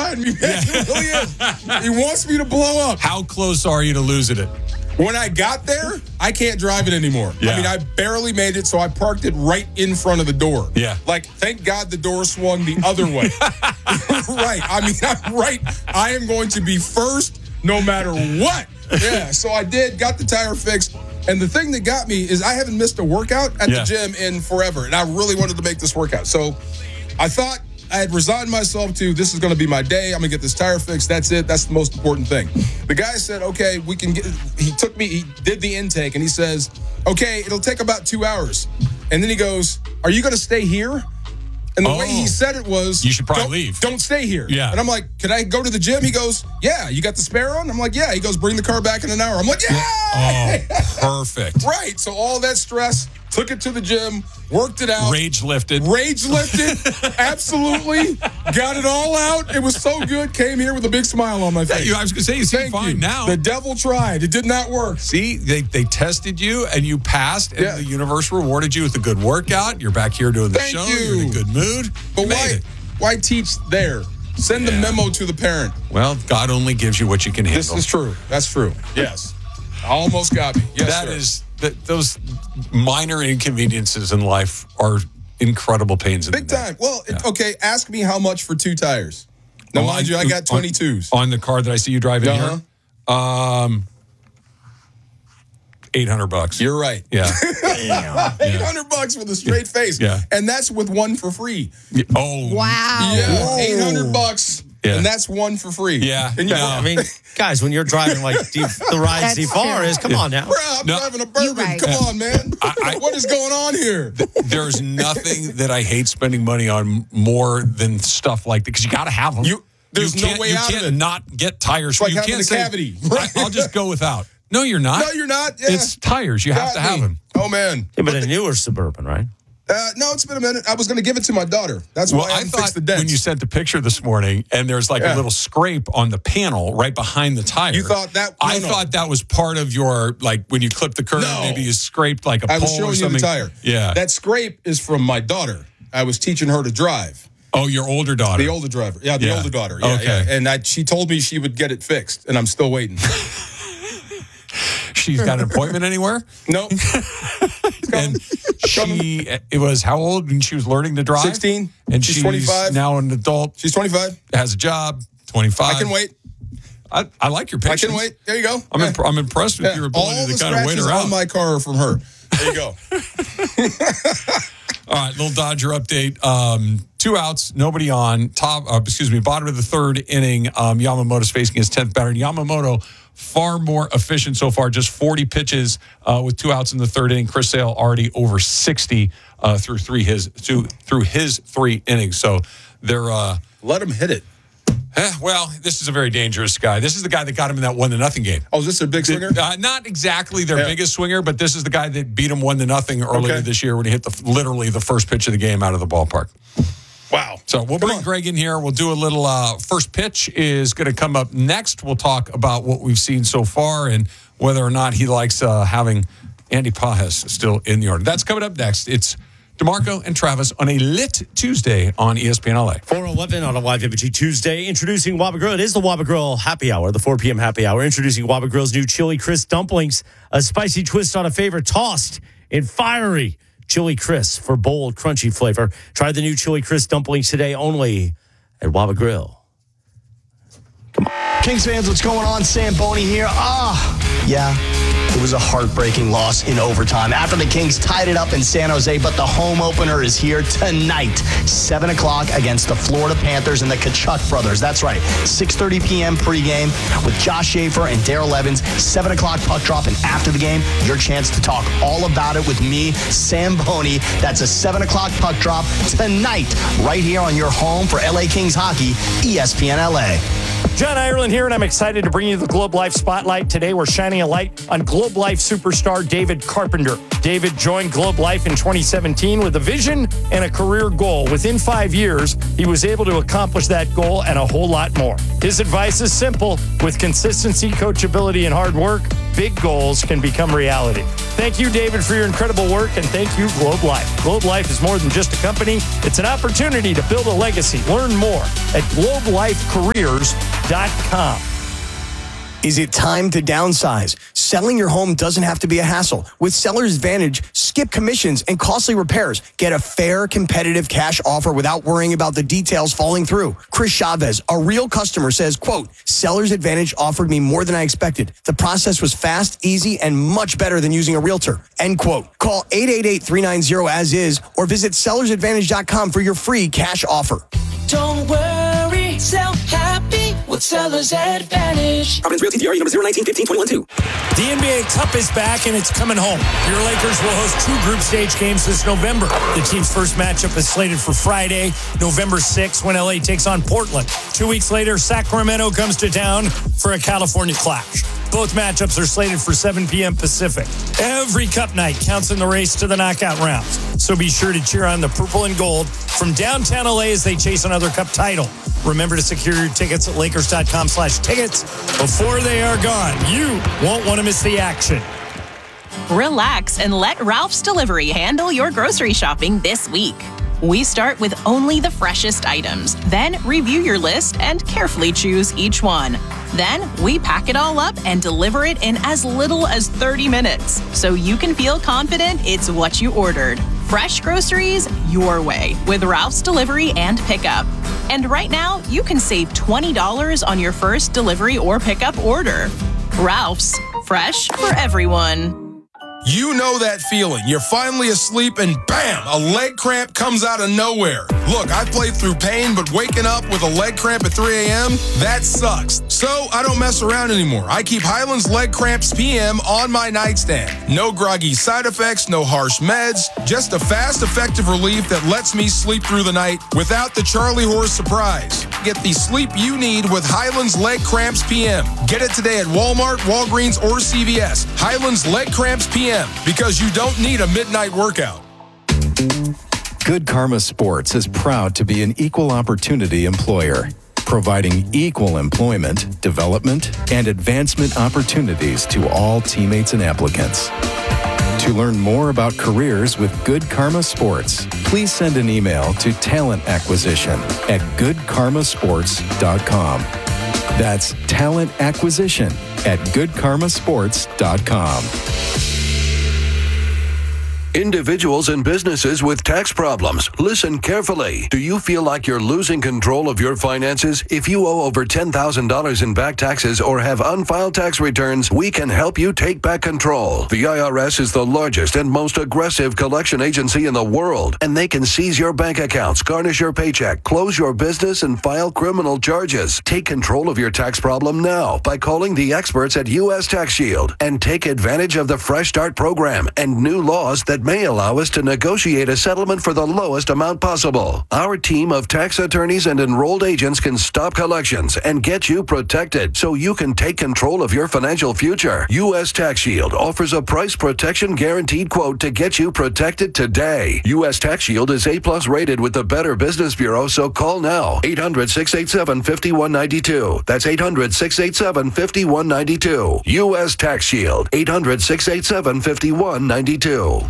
trying me, man. He really is. He wants me to blow up. How close are you to losing it? When I got there, I can't drive it anymore. Yeah. I mean, I barely made it, so I parked it right in front of the door. Yeah. Like, thank God the door swung the other way. Right. I mean, I'm right. I am going to be first no matter what. Yeah. So I got the tire fixed. And the thing that got me is I haven't missed a workout at the gym in forever. And I really wanted to make this workout. So I thought I had resigned myself to this is going to be my day. I'm going to get this tire fixed. That's it. That's the most important thing. The guy said, okay, we can get, he did the intake and he says, okay, it'll take about 2 hours. And then he goes, are you going to stay here? And the way he said it was, you should probably leave. Don't stay here. Yeah. And I'm like, can I go to the gym? He goes, yeah. You got the spare on? I'm like, yeah. He goes, bring the car back in an hour. I'm like, yeah. Oh, perfect. Right. So all that stress, took it to the gym, worked it out. Rage lifted. Absolutely. Got it all out. It was so good. Came here with a big smile on my face. I was going to say, you seem fine now. The devil tried. It did not work. See, they tested you and you passed, and the universe rewarded you with a good workout. You're back here doing the show. You're in a good mood. But why teach there? Send a memo to the parent. Well, God only gives you what you can handle. This is true. That's true. Yes. Almost got me. Yes, those minor inconveniences in life are incredible pains in the neck. Big time. Well, okay, ask me how much for 2 tires. Now, mind you, I got 22s. On the car that I see you driving here? $800. You're right. Yeah. $800 for the straight face. Yeah. And that's with one for free. Oh. Wow. Yeah. $800. Yeah. And that's one for free. Yeah. And I mean, guys, when you're driving like the ride C4 is, come on now. Bro, I'm driving a Bourbon. Right. Come on, man. What is going on here? There's nothing that I hate spending money on more than stuff like that, because you got to have them. There's no way out of it. You can't not get tires. It's like you having can't a cavity. I'll just go without. No, you're not. No, you're not. Yeah. It's tires. You have to have them. Oh, man. Yeah, but a newer Suburban, right? No, it's been a minute. I was going to give it to my daughter. That's why I fixed the dents. When you sent the picture this morning, and there's like a little scrape on the panel right behind the tire. You thought that? I thought that was part of your, like, when you clip the curtain, maybe you scraped like a pole or something. I was showing you the tire. Yeah. That scrape is from my daughter. I was teaching her to drive. Oh, your older daughter. The older driver. Yeah, the older daughter. Yeah, okay. Yeah. And she told me she would get it fixed, and I'm still waiting. She's got an appointment anywhere? No. And it was how old when she was learning to drive? 16. And she's 25. Now an adult. She's 25. Has a job. 25. I can wait. I like your patience. I can wait. There you go. I'm impressed with your ability to kind of wait her out. All the scratches on my car are from her. There you go. All right, little Dodger update. 2 outs, nobody on. Bottom of the third inning. Yamamoto's facing his 10th batter. Yamamoto far more efficient so far. Just 40 pitches with 2 outs in the third inning. Chris Sale already over 60 through his 3 innings. So they're let him hit it. Well, this is a very dangerous guy. This is the guy that got him in that 1-0 game. Oh, is this their big swinger? Not exactly their biggest swinger, but this is the guy that beat him 1-0 earlier this year when he hit literally the first pitch of the game out of the ballpark. Wow. So we'll bring Greg in here. We'll do a little first pitch is going to come up next. We'll talk about what we've seen so far and whether or not he likes having Andy Pajes still in the order. That's coming up next. It's DeMarco and Travis on a lit Tuesday on ESPN LA. 4:11 on a YWG Tuesday. Introducing Waba Grill. It is the Waba Grill happy hour, the 4 p.m. happy hour. Introducing Waba Grill's new Chili Crisp dumplings. A spicy twist on a favorite tossed in fiery Chili Crisp for bold, crunchy flavor. Try the new Chili Crisp dumplings today only at Waba Grill. Kings fans, what's going on? Sam Boney here. Yeah, it was a heartbreaking loss in overtime after the Kings tied it up in San Jose, but the home opener is here tonight, 7 o'clock against the Florida Panthers and the Kachuk brothers. That's right, 6:30 p.m. pregame with Josh Schaefer and Darrell Evans, 7 o'clock puck drop, and after the game, your chance to talk all about it with me, Sam Boney. That's a 7 o'clock puck drop tonight, right here on your home for LA Kings hockey, ESPN LA. John Ireland here, and I'm excited to bring you the Globe Life Spotlight. Today, we're shining a light on Globe Life superstar David Carpenter. David joined Globe Life in 2017 with a vision and a career goal. Within 5 years, he was able to accomplish that goal and a whole lot more. His advice is simple. With consistency, coachability, and hard work, big goals can become reality. Thank you, David, for your incredible work, and thank you, Globe Life. Globe Life is more than just a company. It's an opportunity to build a legacy. Learn more at globelifecareers.com. Is it time to downsize? Selling your home doesn't have to be a hassle. With Seller's Advantage, skip commissions and costly repairs. Get a fair, competitive cash offer without worrying about the details falling through. Chris Chavez, a real customer, says, quote, Seller's Advantage offered me more than I expected. The process was fast, easy, and much better than using a realtor, end quote. Call 888-390-AS-IS or visit sellersadvantage.com for your free cash offer. Don't worry, sell happy with Seller's Advantage. Providence Realty DRE number 019-15-21-2. The NBA Cup is back and it's coming home. Your Lakers will host 2 group stage games this November. The team's first matchup is slated for Friday, November 6th, when LA takes on Portland. 2 weeks later, Sacramento comes to town for a California clash. Both matchups are slated for 7 p.m. Pacific. Every Cup night counts in the race to the knockout rounds. So be sure to cheer on the purple and gold from downtown LA as they chase another Cup title. Remember to secure your tickets at Lakers.com/tickets before they are gone. You won't want to miss the action. Relax and let Ralph's Delivery handle your grocery shopping this week. We start with only the freshest items, then review your list and carefully choose each one. Then we pack it all up and deliver it in as little as 30 minutes, so you can feel confident it's what you ordered. Fresh groceries your way with Ralph's Delivery and Pickup. And right now, you can save $20 on your first delivery or pickup order. Ralph's, fresh for everyone. You know that feeling. You're finally asleep and bam, a leg cramp comes out of nowhere. Look, I played through pain, but waking up with a leg cramp at 3 a.m., that sucks. So I don't mess around anymore. I keep Highland's Leg Cramps PM on my nightstand. No groggy side effects, no harsh meds, just a fast, effective relief that lets me sleep through the night without the Charlie horse surprise. Get the sleep you need with Highland's Leg Cramps PM. Get it today at Walmart, Walgreens, or CVS. Highland's Leg Cramps PM, because you don't need a midnight workout. Good Karma Sports is proud to be an equal opportunity employer, providing equal employment, development, and advancement opportunities to all teammates and applicants. To learn more about careers with Good Karma Sports, please send an email to talentacquisition@goodkarmasports.com. That's talentacquisition@goodkarmasports.com. Individuals and businesses with tax problems, listen carefully. Do you feel like you're losing control of your finances? If you owe over $10,000 in back taxes or have unfiled tax returns, we can help you take back control. The IRS is the largest and most aggressive collection agency in the world, and they can seize your bank accounts, garnish your paycheck, close your business, and file criminal charges. Take control of your tax problem now by calling the experts at U.S. Tax Shield and take advantage of the Fresh Start program and new laws that may allow us to negotiate a settlement for the lowest amount possible. Our team of tax attorneys and enrolled agents can stop collections and get you protected so you can take control of your financial future. U.S. Tax Shield offers a price protection guaranteed quote to get you protected today. U.S. Tax Shield is A+ rated with the Better Business Bureau, so call now. 800-687-5192. That's 800-687-5192. U.S. Tax Shield. 800-687-5192.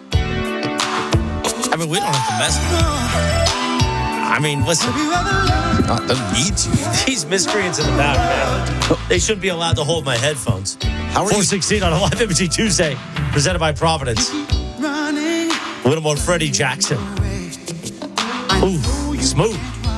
I mean, we don't have to mess with him. I mean, listen. Doesn't need to. These miscreants in the back, man. They shouldn't be allowed to hold my headphones. How are 416 on a Live Imaging Tuesday, presented by Providence. A little more Freddie Jackson. Ooh, smooth.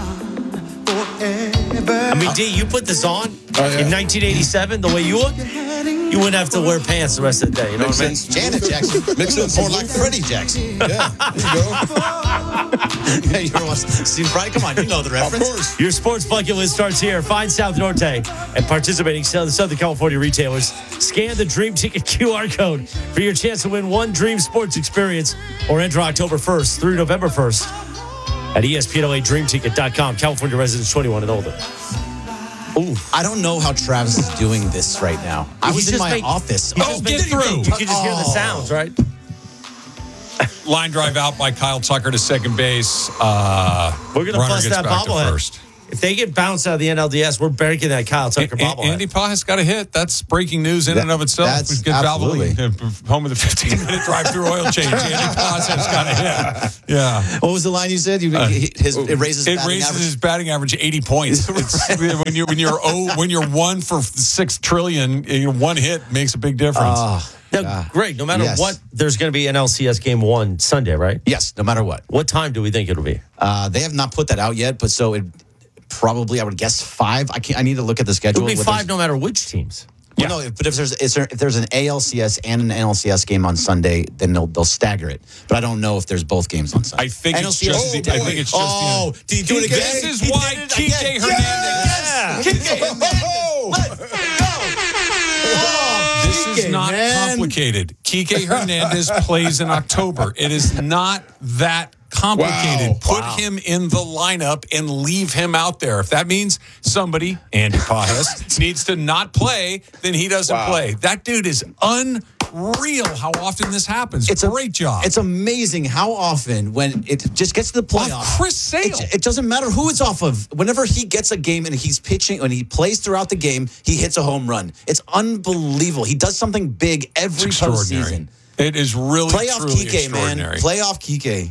I mean, D, you put this on in 1987, the way you look, you wouldn't have to wear pants the rest of the day. You know what I mean? Janet Jackson. Makes it more like Freddie Jackson. Yeah, there you go. Hey, see, Brian, come on, you know the reference. Of course. Your sports bucket list starts here. Find South Norte and participating Southern California retailers. Scan the Dream Ticket QR code for your chance to win one Dream Sports experience or enter October 1st through November 1st at ESPNLADreamTicket.com. California residents 21 and older. Ooh. I don't know how Travis is doing this right now. I was in my office. Oh, get through. You can just hear the sounds, right? Line drive out by Kyle Tucker to second base. We're going to bust that bobblehead. First. If they get bounced out of the NLDS, we're breaking that Kyle Tucker bobblehead. Andy Pajas got a hit. That's breaking news in and of itself. That's we get absolutely. home with a 15-minute drive-through oil change. Andy Pajas got a hit. Yeah. What was the line you said? It raises his batting average 80 points. It's, when you're 1 for 6 trillion, one hit makes a big difference. Now, Greg, no matter what, there's going to be an LCS game 1 Sunday, right? Yes, no matter what. What time do we think it'll be? They have not put that out yet, but so it probably, I would guess 5. I need to look at the schedule. It'll be 5 no matter which teams. Well, no, but if there's an ALCS and an NLCS game on Sunday, then they'll stagger it. But I don't know if there's both games on Sunday. I think it's just. did he do it again? This is why Kike Hernandez. This is not complicated. Kike Hernandez plays in October. It is not that complicated. Put him in the lineup and leave him out there. If that means somebody, Andy Pajas, needs to not play, then he doesn't play. That dude is unreal how often this happens. It's a great job. It's amazing how often when it just gets to the playoffs. Chris Sale. It doesn't matter who it's off of. Whenever he gets a game and he's pitching, when he plays throughout the game, he hits a home run. It's unbelievable. He does something big every postseason. It is really playoff truly Kike, extraordinary. Man. Playoff Kike.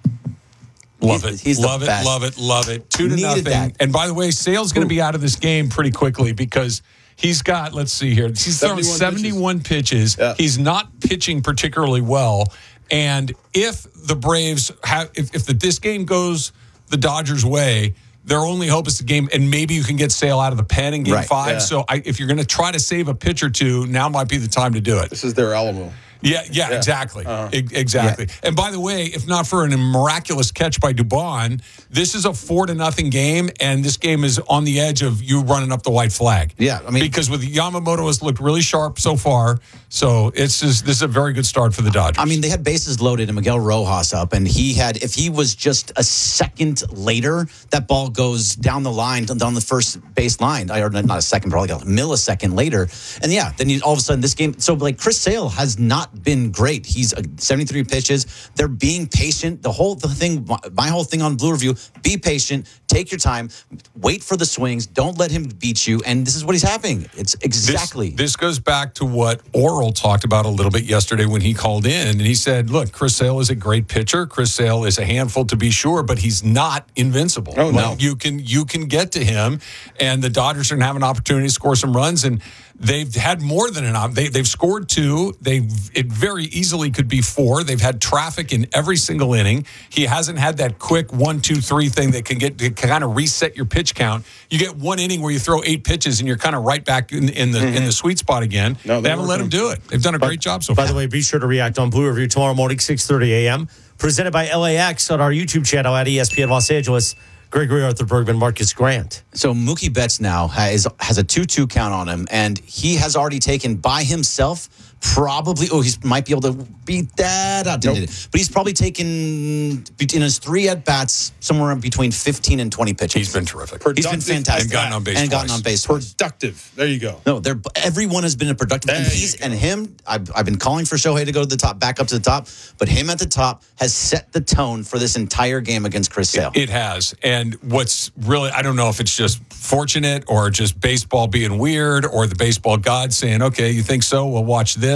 Love it. He's love the it. best. Love it. Love it. 2-0. That. And by the way, Sale's going to be out of this game pretty quickly because he's got, let's see here, he's thrown 71 pitches. Yeah. He's not pitching particularly well. And if the Braves have, if this game goes the Dodgers' way, their only hope is the game, and maybe you can get Sale out of the pen in game 5. Yeah. So if you're going to try to save a pitch or two, now might be the time to do it. This is their Alamo. Yeah, exactly. Exactly. Yeah. And by the way, if not for a miraculous catch by Dubon, this is a 4-0 game, and this game is on the edge of you running up the white flag. Yeah, I mean, because with Yamamoto has looked really sharp so far, so this is a very good start for the Dodgers. I mean, they had bases loaded and Miguel Rojas up, and if he was just a second later, that ball goes down the line, down the first base line, or not a second, probably like a millisecond later, and then all of a sudden this game. So like Chris Sale has not been great. He's 73 pitches. They're being patient. My whole thing on Blue Review: be patient, take your time, wait for the swings, don't let him beat you. And this is what he's having. It's exactly. This goes back to what Oral talked about a little bit yesterday when he called in, and he said, "Look, Chris Sale is a great pitcher. Chris Sale is a handful to be sure, but he's not invincible. Oh no, you can get to him, and the Dodgers are going to have an opportunity to score some runs and." They've had more than enough. They've scored 2. It very easily could be 4. They've had traffic in every single inning. He hasn't had that quick 1, 2, 3 thing that can kind of reset your pitch count. You get one inning where you throw 8 pitches and you're kind of right back in the sweet spot again. No, they haven't let him do it. They've done a great job so far. By the way, be sure to react on Blue Review tomorrow morning, 6:30 a.m. Presented by LAX on our YouTube channel at ESPN Los Angeles. Gregory Arthur Bergman, Marcus Grant. So Mookie Betts now has a 2-2 count on him, and he has already taken by himself probably, he might be able to beat that. But he's probably taken, in his 3 at-bats, somewhere between 15 and 20 pitches. He's been terrific. He's been fantastic. And gotten on base twice. Productive. There you go. No, everyone has been a productive. And him, I've been calling for Shohei to go to the top, back up to the top, but him at the top has set the tone for this entire game against Chris Sale. It has. And what's really, I don't know if it's just fortunate or just baseball being weird or the baseball gods saying, okay, you think so? We'll watch this.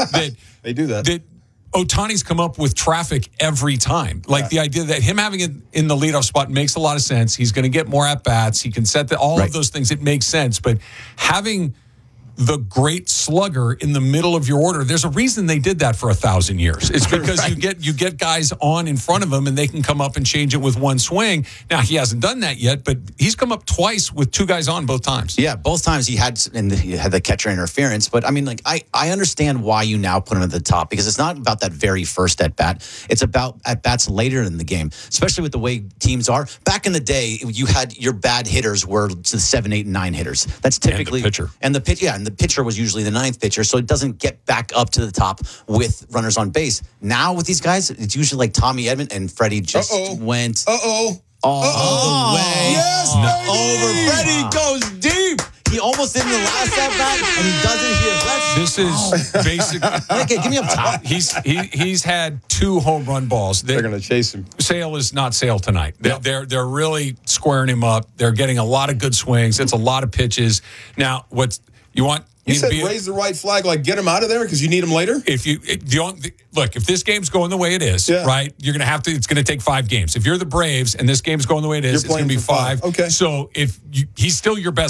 They do that. That Ohtani's come up with traffic every time. Like the idea that him having it in the leadoff spot makes a lot of sense. He's going to get more at-bats. He can set all of those things. It makes sense. But having the great slugger in the middle of your order, there's a reason they did that for 1,000 years. It's because you get guys on in front of him and they can come up and change it with one swing. Now, he hasn't done that yet, but he's come up twice with 2 guys on both times. Yeah, both times he had the catcher interference. But I mean, like, I understand why you now put him at the top, because it's not about that very first at bat. It's about at bats later in the game, especially with the way teams are. Back in the day, you had your bad hitters were the 7, 8, and 9 hitters. That's typically and the pitcher. And the pitcher was usually the 9th pitcher, so it doesn't get back up to the top with runners on base. Now with these guys, it's usually like Tommy Edman, and Freddie just went all the way yes, over. Freddie goes deep. He almost did in the last at bat, and he doesn't here. This is basically. Okay, give me up top. He's had 2 home run balls. They're going to chase him. Sale is not Sale tonight. They're really squaring him up. They're getting a lot of good swings. It's a lot of pitches. Now, what you want? You said raise the right flag, like get him out of there because you need him later? Look, if this game's going the way it is, right, you're going to have to, it's going to take 5 games. If you're the Braves and this game's going the way it is, it's going to be 5. Okay. So if he's still your best